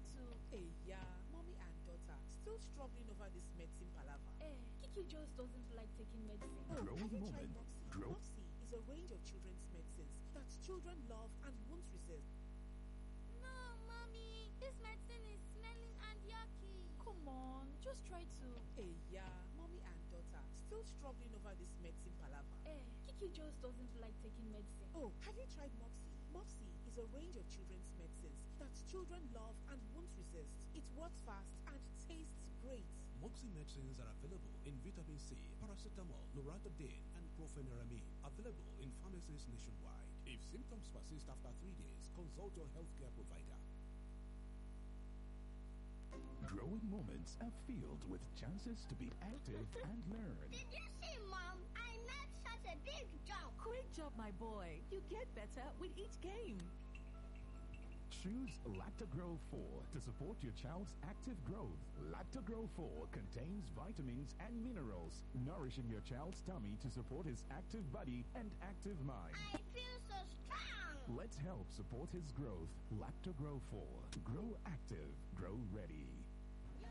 to... Hey, yeah, mommy and daughter still struggling over this medicine palaver. Kiki just doesn't like taking medicine. Oh, Growing have you moment. tried Moxie? Grow- Moxie is a range of children's medicines that children love and won't resist. No, Mommy. This medicine is smelling and yucky. Come on, just try to... Hey, yeah, mommy and daughter still struggling over this medicine palaver. Kiki just doesn't like taking medicine. Oh, have you tried Moxie? Moxie is a range of children's medicines that children love and won't resist. It works fast and tastes great. Moxie medicines are available in vitamin C, paracetamol, loratadine, and chlorpheniramine. Available in pharmacies nationwide. If symptoms persist after 3 days, consult your healthcare provider. Growing moments are filled with chances to be active and learn. Did you see, Mom? I made such a big jump. Great job, my boy. You get better with each game. Choose Lactogro 4 to support your child's active growth. Lactogro 4 contains vitamins and minerals, nourishing your child's tummy to support his active body and active mind. I feel so strong. Let's help support his growth. Lactogro 4. Grow active. Grow ready.